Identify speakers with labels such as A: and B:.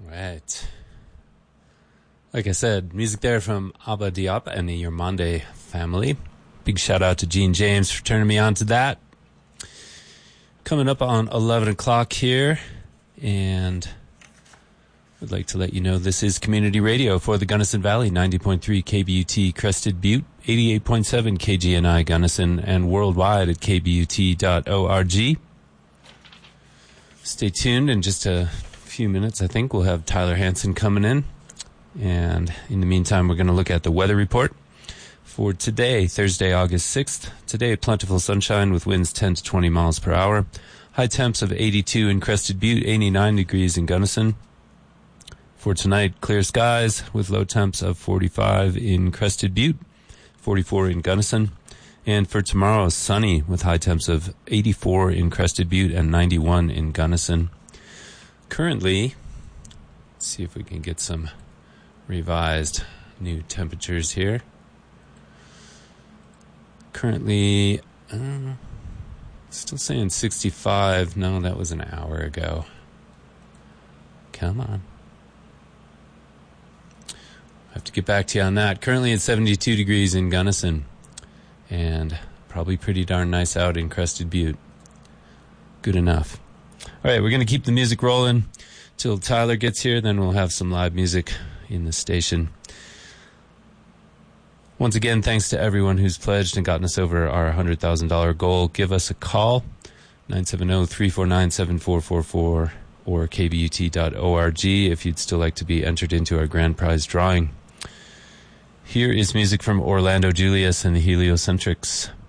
A: Right. Like I said, music there from Abba Diop and the Yermande family. Big shout out to Gene James for turning me on to that. Coming up on 11 o'clock here, and I'd like to let you know this is community radio for the Gunnison Valley, 90.3 KBUT Crested Butte, 88.7 KGNI Gunnison, and worldwide at kbut.org. Stay tuned. In just a few minutes, I think, we'll have Tyler Hansen coming in. And in the meantime, we're going to look at the weather report for today, Thursday, August 6th. Today, plentiful sunshine with winds 10 to 20 miles per hour. High temps of 82 in Crested Butte, 89 degrees in Gunnison. For tonight, clear skies with low temps of 45 in Crested Butte, 44 in Gunnison. And for tomorrow, sunny with high temps of 84 in Crested Butte and 91 in Gunnison. Currently, let's see if we can get some revised new temperatures here. Currently, still saying 65. No, that was an hour ago. Come on. I have to get back to you on that. Currently at 72 degrees in Gunnison. And probably pretty darn nice out in Crested Butte. Good enough. All right, we're going to keep the music rolling till Tyler gets here. Then we'll have some live music in the station. Once again, thanks to everyone who's pledged and gotten us over our $100,000 goal. Give us a call, 970-349-7444 or kbut.org if you'd still like to be entered into our grand prize drawing. Here is music from Orlando Julius and the Heliocentrics.